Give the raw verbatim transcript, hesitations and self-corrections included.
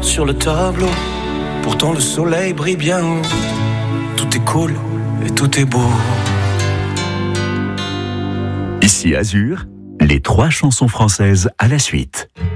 sur le tableau. Pourtant le soleil brille bien haut. Tout est cool et tout est beau. Ici Azur, les trois chansons françaises à la suite.